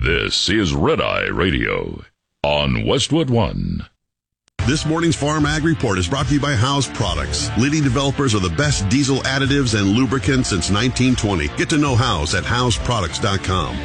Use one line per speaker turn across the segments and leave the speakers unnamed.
This is Red Eye Radio on Westwood One.
This morning's Farm Ag Report is brought to you by House Products, leading developers of the best diesel additives and lubricants since 1920. Get to know House at houseproducts.com.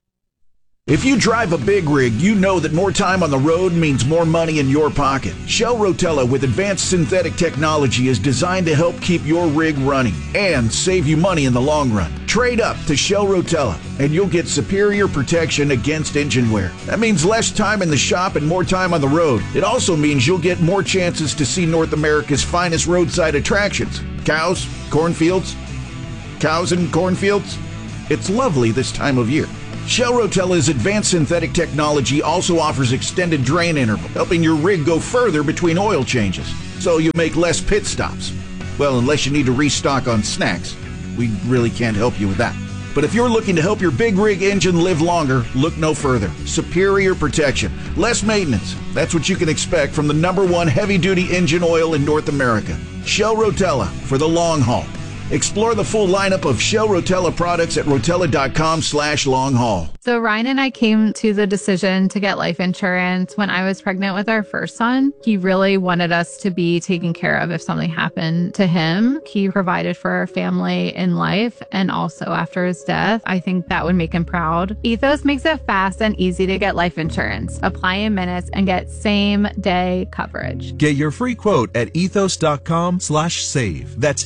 If you drive a big rig, you know that more time on the road means more money in your pocket. Shell Rotella with advanced synthetic technology is designed to help keep your rig running and save you money in the long run. Trade up to Shell Rotella and you'll get superior protection against engine wear. That means less time in the shop and more time on the road. It also means you'll get more chances to see North America's finest roadside attractions. Cows, cornfields, cows and cornfields. It's lovely this time of year. Shell Rotella's advanced synthetic technology also offers extended drain interval, helping your rig go further between oil changes, so you make less pit stops. Well, unless you need to restock on snacks. We really can't help you with that. But if you're looking to help your big rig engine live longer, look no further. Superior protection, less maintenance. That's what you can expect from the #1 heavy-duty engine oil in North America. Shell Rotella for the long haul. Explore the full lineup of Shell Rotella products at rotella.com/long haul.
So Ryan and I came to the decision to get life insurance when I was pregnant with our first son. He really wanted us to be taken care of if something happened to him. He provided for our family in life and also after his death. I think that would make him proud. Ethos makes it fast and easy to get life insurance. Apply in minutes and get same day coverage.
Get your free quote at ethos.com/save. That's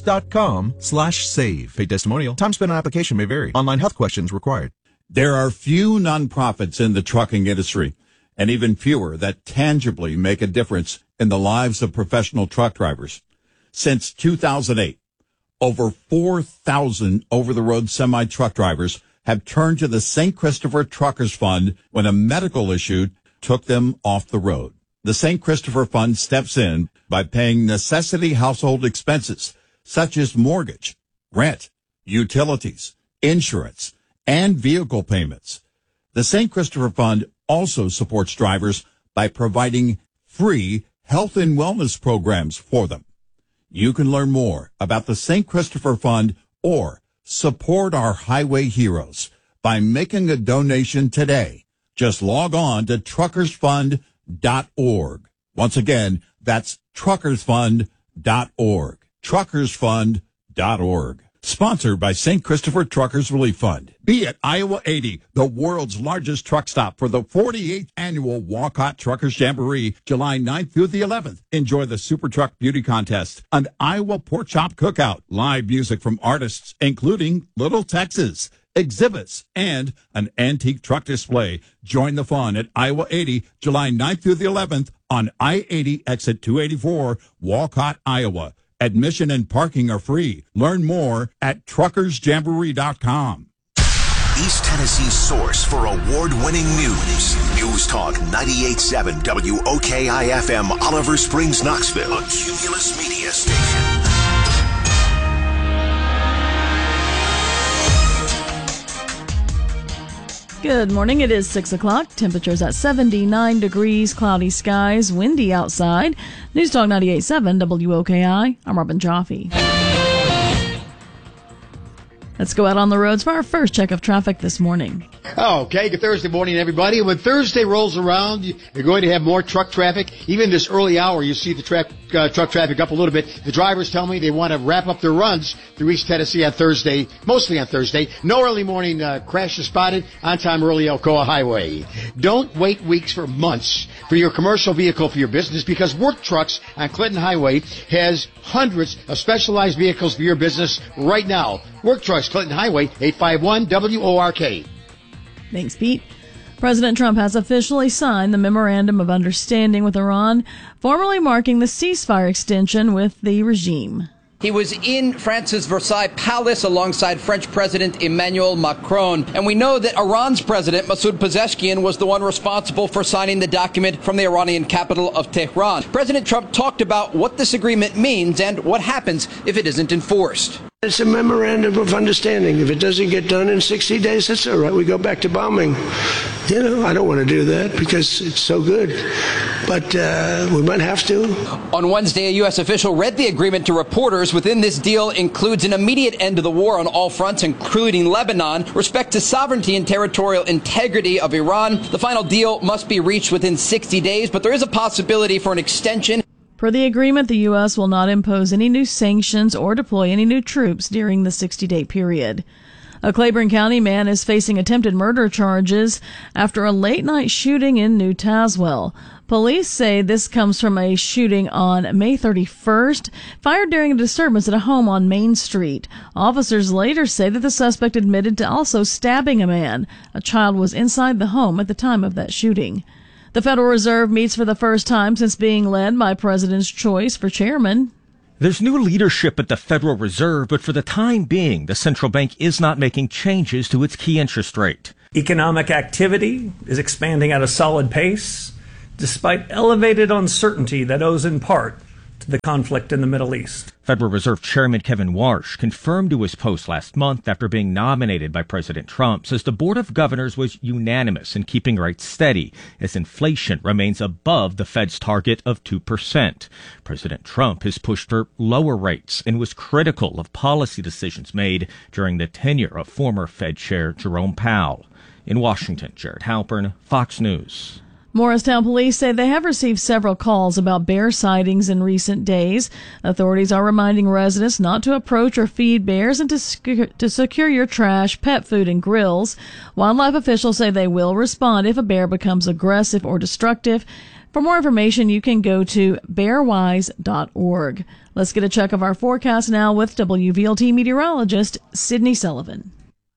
ethos.com/save. Paid testimonial. Time spent on application may vary. Online health questions required.
There are few nonprofits in the trucking industry, and even fewer that tangibly make a difference in the lives of professional truck drivers. Since 2008, over 4,000 over-the-road semi-truck drivers have turned to the St. Christopher Truckers Fund when a medical issue took them off the road. The St. Christopher Fund steps in by paying necessity household expenses, such as mortgage, rent, utilities, insurance, and vehicle payments. The St. Christopher Fund also supports drivers by providing free health and wellness programs for them. You can learn more about the St. Christopher Fund or support our highway heroes by making a donation today. Just log on to truckersfund.org. Once again, that's truckersfund.org. truckersfund.org. Sponsored by St. Christopher Truckers Relief Fund. Be at Iowa 80, the world's largest truck stop for the 48th annual Walcott Truckers Jamboree, July 9th through the 11th. Enjoy the Super Truck Beauty Contest, an Iowa Pork Chop Cookout, live music from artists, including Little Texas, exhibits, and an antique truck display. Join the fun at Iowa 80, July 9th through the 11th on I-80 exit 284, Walcott, Iowa. Admission and parking are free. Learn more at truckersjamboree.com.
East Tennessee's source for award-winning news. News Talk 98.7 WOKI-FM, Oliver Springs, Knoxville. A Cumulus Media Station.
Good morning. It is 6 o'clock. Temperatures at 79 degrees, cloudy skies, windy outside. News Talk 98.7 WOKI. I'm Robin Jaffe. Let's go out on the roads for our first check of traffic this morning.
Okay, good Thursday morning, everybody. When Thursday rolls around, you're going to have more truck traffic. Even this early hour, you see the truck traffic up a little bit. The drivers tell me they want to wrap up their runs through East Tennessee on Thursday, mostly on Thursday. No early morning crashes spotted on time early Alcoa Highway. Don't wait weeks for months for your commercial vehicle for your business, because Work Trucks on Clinton Highway has hundreds of specialized vehicles for your business right now. Work Trucks, Clinton Highway, 851 WORK.
Thanks, Pete. President Trump has officially signed the Memorandum of Understanding with Iran, formally marking the ceasefire extension with the regime.
He was in France's Versailles Palace alongside French President Emmanuel Macron. And we know that Iran's president, Masoud Pezeshkian, was the one responsible for signing the document from the Iranian capital of Tehran. President Trump talked about what this agreement means and what happens if it isn't enforced.
It's a memorandum of understanding. If it doesn't get done in 60 days, that's all right. We go back to bombing. I don't want to do that because it's so good. But we might have to.
On Wednesday, a U.S. official read the agreement to reporters. Within this deal includes an immediate end to the war on all fronts, including Lebanon, respect to sovereignty and territorial integrity of Iran. The final deal must be reached within 60 days, but there is a possibility for an extension.
Per the agreement, the U.S. will not impose any new sanctions or deploy any new troops during the 60-day period. A Claiborne County man is facing attempted murder charges after a late-night shooting in New Tazewell. Police say this comes from a shooting on May 31st, fired during a disturbance at a home on Main Street. Officers later say that the suspect admitted to also stabbing a man. A child was inside the home at the time of that shooting. The Federal Reserve meets for the first time since being led by President's choice for chairman.
There's new leadership at the Federal Reserve, but for the time being, the central bank is not making changes to its key interest rate.
Economic activity is expanding at a solid pace, despite elevated uncertainty that owes in part to the conflict in the Middle East.
Federal Reserve Chairman Kevin Warsh confirmed to his post last month after being nominated by President Trump, says the Board of Governors was unanimous in keeping rates steady as inflation remains above the Fed's target of 2%. President Trump has pushed for lower rates and was critical of policy decisions made during the tenure of former Fed Chair Jerome Powell. In Washington, Jared Halpern, Fox News.
Morristown police say they have received several calls about bear sightings in recent days. Authorities are reminding residents not to approach or feed bears and to secure your trash, pet food, and grills. Wildlife officials say they will respond if a bear becomes aggressive or destructive. For more information, you can go to bearwise.org. Let's get a check of our forecast now with WVLT meteorologist Sydney Sullivan.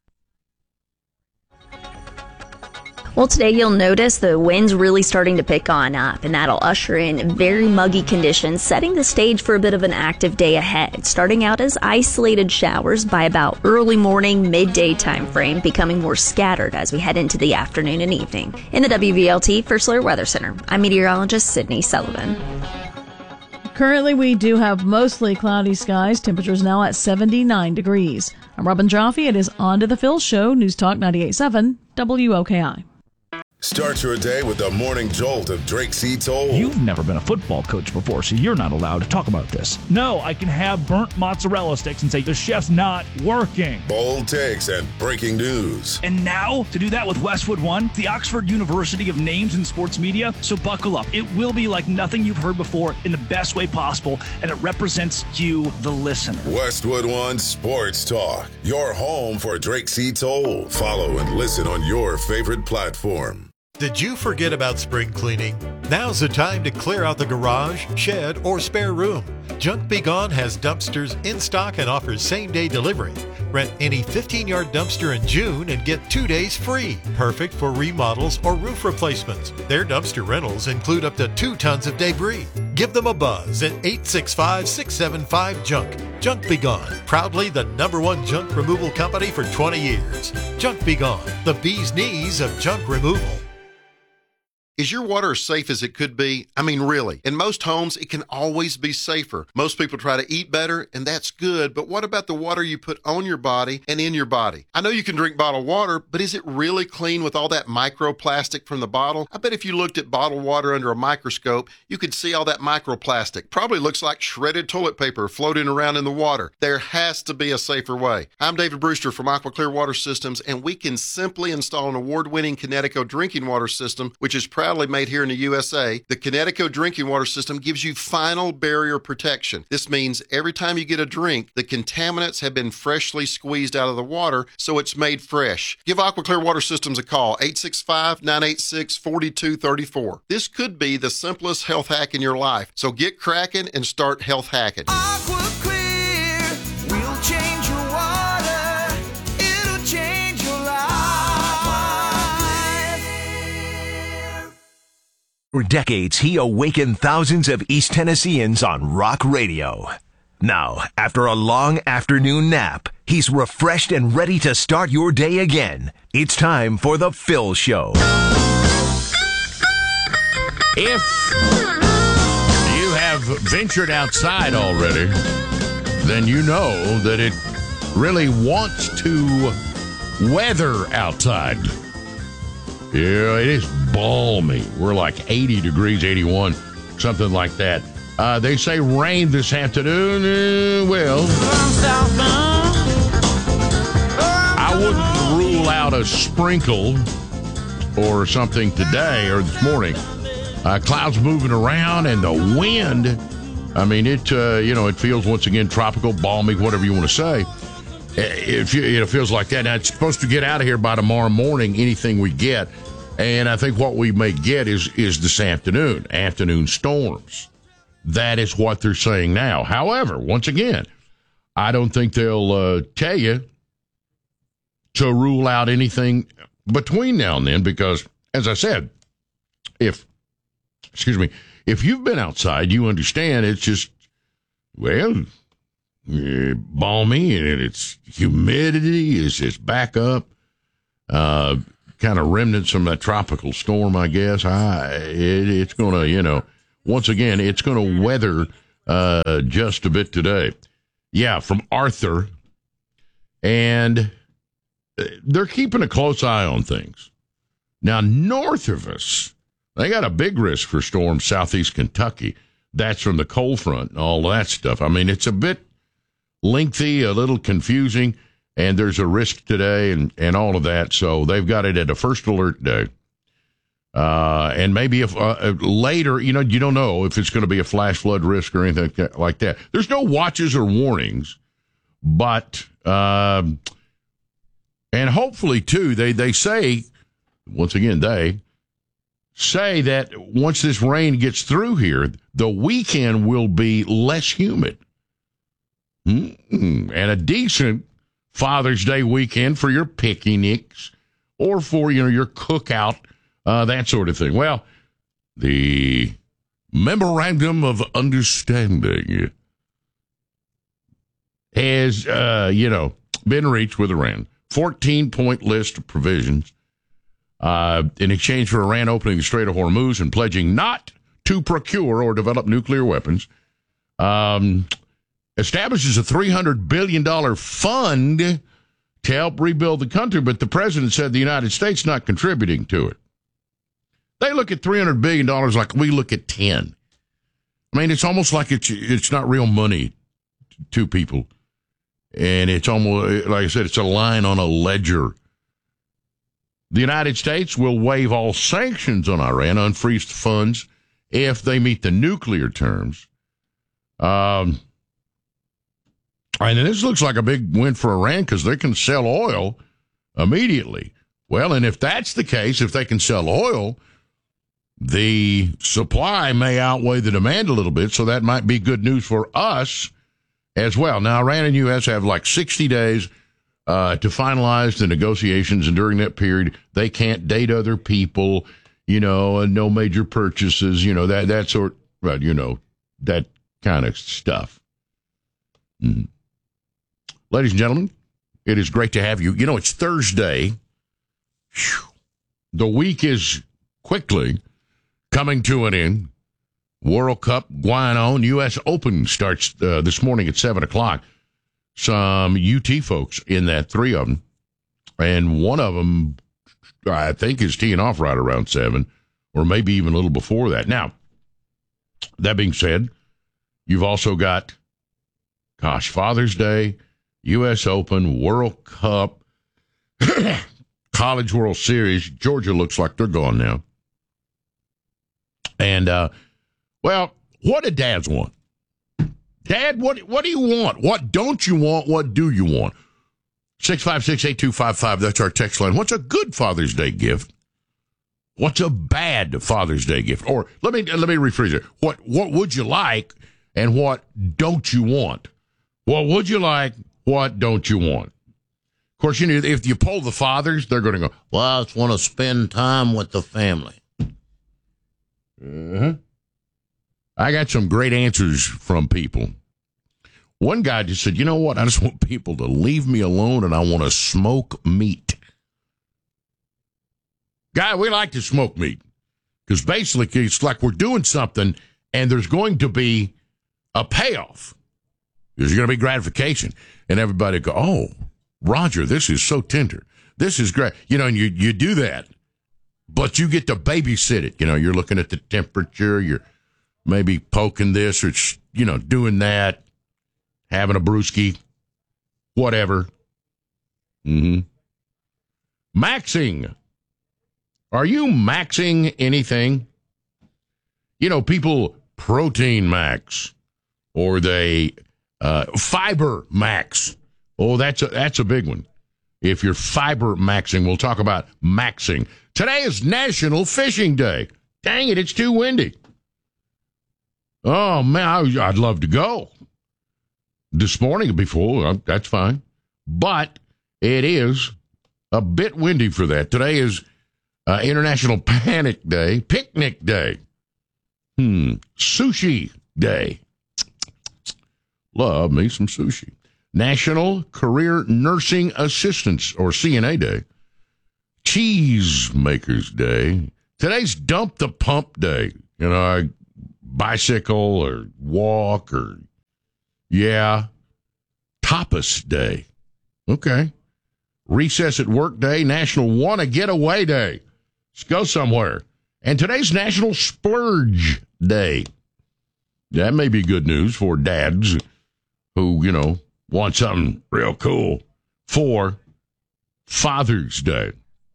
Well, today you'll notice the wind's really starting to pick on up, and that'll usher in very muggy conditions, setting the stage for a bit of an active day ahead, starting out as isolated showers by about early morning, midday time frame, becoming more scattered as we head into the afternoon and evening. In the WVLT First Alert Weather Center, I'm meteorologist Sydney Sullivan.
Currently, we do have mostly cloudy skies. Temperatures now at 79 degrees. I'm Robin Jaffe. It is On to the Phil Show, News Talk 98.7 WOKI.
Start your day with the morning jolt of Drake C. Toll.
You've never been a football coach before, so you're not allowed to talk about this. No, I can have burnt mozzarella sticks and say the chef's not working.
Bold takes and breaking news.
And now, to do that with Westwood One, the Oxford University of Names in Sports Media. So buckle up. It will be like nothing you've heard before in the best way possible, and it represents you, the listener.
Westwood One Sports Talk, your home for Drake C. Toll. Follow and listen on your favorite platform.
Did you forget about spring cleaning? Now's the time to clear out the garage, shed, or spare room. Junk Be Gone has dumpsters in stock and offers same-day delivery. Rent any 15-yard dumpster in June and get 2 days free. Perfect for remodels or roof replacements. Their dumpster rentals include up to 2 tons of debris. Give them a buzz at 865-675-JUNK. Junk Be Gone, proudly the #1 junk removal company for 20 years. Junk Be Gone, the bee's knees of junk removal.
Is your water as safe as it could be? I mean, really. In most homes, it can always be safer. Most people try to eat better, and that's good, but what about the water you put on your body and in your body? I know you can drink bottled water, but is it really clean with all that microplastic from the bottle? I bet if you looked at bottled water under a microscope, you could see all that microplastic. Probably looks like shredded toilet paper floating around in the water. There has to be a safer way. I'm David Brewster from Aqua Clear Water Systems, and we can simply install an award-winning Connecticut drinking water system, which is proudly made here in the USA. The Connecticut drinking water system gives you final barrier protection. This means every time you get a drink, the contaminants have been freshly squeezed out of the water, so it's made fresh. Give Aqua Clear Water Systems a call, 865-986-4234. This could be the simplest health hack in your life, so get cracking and start health hacking.
Aqua Clear will change your water. It'll change your life.
For decades, he awakened thousands of East Tennesseans on rock radio. Now, after a long afternoon nap, he's refreshed and ready to start your day again. It's time for The Phil Show.
If you have ventured outside already, then you know that it
really wants to weather outside. Yeah, it is balmy. We're like 80 degrees, 81, something like that. They say rain this afternoon. I wouldn't rule out a sprinkle or something today or this morning. Clouds moving around and the wind. I mean, it feels once again tropical, balmy, whatever you want to say. It feels like that. Now, it's supposed to get out of here by tomorrow morning, anything we get. And I think what we may get is this afternoon storms. That is what they're saying now. However, once again, I don't think they'll tell you to rule out anything between now and then because, as I said, if you've been outside, you understand it's just, balmy and it's humidity is just back up. Kind of remnants from that tropical storm, I guess. It's going to, once again, it's going to weather just a bit today. Yeah, from Arthur. And they're keeping a close eye on things. Now, north of us, they got a big risk for storms southeast Kentucky. That's from the cold front and all that stuff. I mean, it's a bit lengthy, a little confusing. And there's a risk today and all of that. So they've got it at a first alert day. And maybe if later, you don't know if it's going to be a flash flood risk or anything like that. There's no watches or warnings. But, and hopefully, too, they say, once again, they say that once this rain gets through here, the weekend will be less humid. And a decent Father's Day weekend for your picnics or for, your cookout, that sort of thing. Well, the Memorandum of Understanding has, been reached with Iran. 14-point list of provisions in exchange for Iran opening the Strait of Hormuz and pledging not to procure or develop nuclear weapons. Establishes a $300 billion fund to help rebuild the country, but the president said the United States not contributing to it. They look at $300 billion like we look at 10. I mean, it's almost like it's not real money to people. And it's almost, like I said, it's a line on a ledger. The United States will waive all sanctions on Iran, unfreeze funds, if they meet the nuclear terms. And this looks like a big win for Iran because they can sell oil immediately. Well, and if that's the case, if they can sell oil, the supply may outweigh the demand a little bit, so that might be good news for us as well. Now, Iran and U.S. have like 60 days to finalize the negotiations, and during that period, they can't date other people, and no major purchases, that sort, that kind of stuff. Mm-hmm. Ladies and gentlemen, it is great to have you. It's Thursday. Whew. The week is quickly coming to an end. World Cup going on. U.S. Open starts this morning at 7 o'clock. Some UT folks in that, 3 of them. And one of them, I think, is teeing off right around 7, or maybe even a little before that. Now, that being said, you've also got, Father's Day, U.S. Open, World Cup, College World Series. Georgia looks like they're gone now. And, what do dads want? Dad, what do you want? What don't you want? What do you want? 656-8255, that's our text line. What's a good Father's Day gift? What's a bad Father's Day gift? Or let me rephrase it. What would you like and what don't you want? What would you like? What don't you want? Of course, if you poll the fathers, they're going to go, well, I just want to spend time with the family. Uh-huh. I got some great answers from people. One guy just said, you know what? I just want people to leave me alone and I want to smoke meat. Guy, we like to smoke meat because basically it's like we're doing something and there's going to be a payoff. There's going to be gratification. And everybody go, oh, Roger, this is so tender. This is great. And you do that. But you get to babysit it. You're looking at the temperature. You're maybe poking this or, doing that, having a brewski, whatever. Maxing. Are you maxing anything? People protein max or they fiber max. Oh, that's a big one. If you're fiber maxing, we'll talk about maxing. Today is National Fishing Day. Dang it, it's too windy. Oh, man, I'd love to go. This morning before, that's fine. But it is a bit windy for that. Today is International Picnic Day. Sushi Day. Love me some sushi. National Career Nursing Assistants, or CNA Day. Cheesemakers Day. Today's Dump the Pump Day. Bicycle or walk or, Tapas Day. Okay. Recess at Work Day. National Wanna Get Away Day. Let's go somewhere. And today's National Splurge Day. That may be good news for dads who, want something real cool for Father's Day.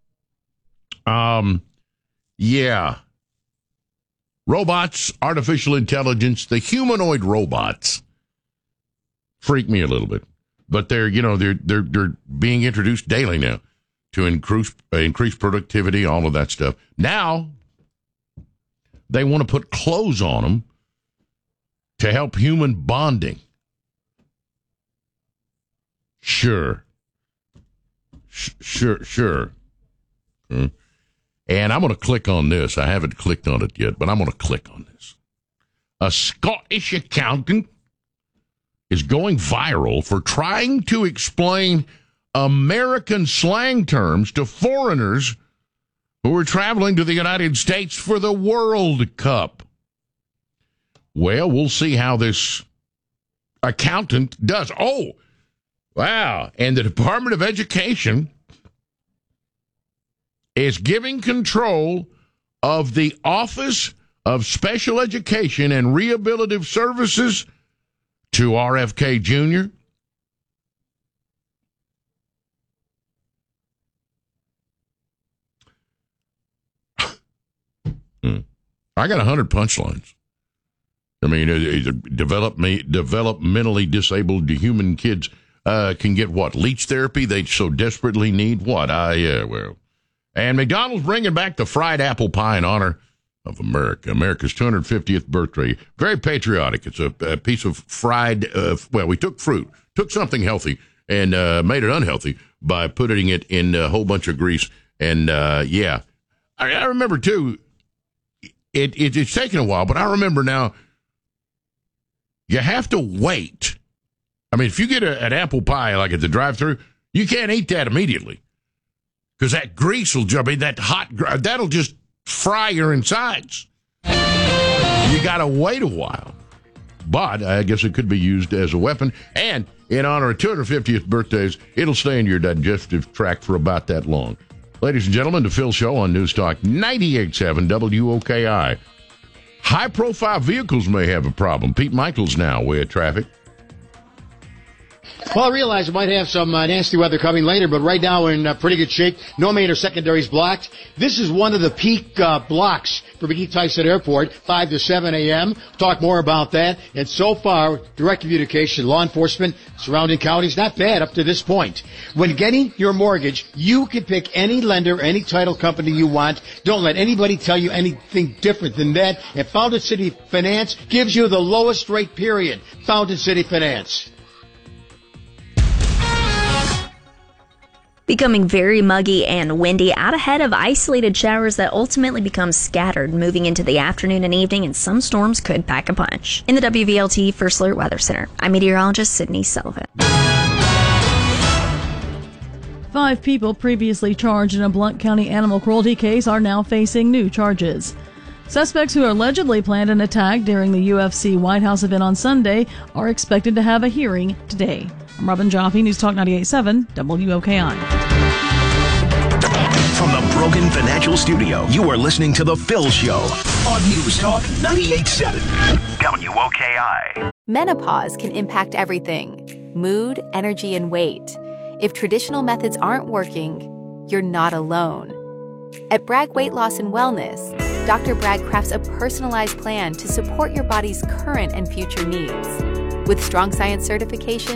Robots, artificial intelligence, the humanoid robots freak me a little bit. But they're being introduced daily now to increase productivity, all of that stuff. Now they want to put clothes on them to help human bonding. Sure. And I'm going to click on this. I haven't clicked on it yet, but I'm going to click on this. A Scottish accountant is going viral for trying to explain American slang terms to foreigners who are traveling to the United States for the World Cup. Well, we'll see how this accountant does. Oh, wow. And the Department of Education is giving control of the Office of Special Education and Rehabilitative Services to RFK Jr. I got 100 punchlines. I mean, developmentally disabled human kids can get what? Leech therapy they so desperately need? What? And McDonald's bringing back the fried apple pie in honor of America. America's 250th birthday. Very patriotic. It's a piece of fried, we took fruit, took something healthy, and made it unhealthy by putting it in a whole bunch of grease. And, I remember, too, it's taken a while, but I remember now, you have to wait. I mean, if you get an apple pie, like at the drive-thru, you can't eat that immediately. Because that grease will jump in, that'll just fry your insides. You got to wait a while. But I guess it could be used as a weapon. And in honor of 250th birthdays, it'll stay in your digestive tract for about that long. Ladies and gentlemen, the Phil Show on News Talk 98.7 WOKI. High-profile vehicles may have a problem. Pete Michaels now with traffic.
Well, I realize we might have some nasty weather coming later, but right now we're in pretty good shape. No major secondaries blocked. This is one of the peak blocks for McGee-Tyson Airport, 5 to 7 a.m. Talk more about that. And so far, direct communication, law enforcement, surrounding counties, not bad up to this point. When getting your mortgage, you can pick any lender, any title company you want. Don't let anybody tell you anything different than that. And Fountain City Finance gives you the lowest rate, period. Fountain City Finance.
Becoming very muggy and windy out ahead of isolated showers that ultimately become scattered moving into the afternoon and evening, and some storms could pack a punch. In the WVLT First Alert Weather Center, I'm meteorologist Sydney Sullivan.
5 people previously charged in a Blount County animal cruelty case are now facing new charges. Suspects who allegedly planned an attack during the UFC White House event on Sunday are expected to have a hearing today. I'm Robin Joffe, News Talk 98.7 WOKI.
From the Brogan Financial Studio, you are listening to The Phil Show on News Talk 98.7 WOKI.
Menopause can impact everything: mood, energy, and weight. If traditional methods aren't working, you're not alone. At Bragg Weight Loss and Wellness, Dr. Bragg crafts a personalized plan to support your body's current and future needs. With strong science certification,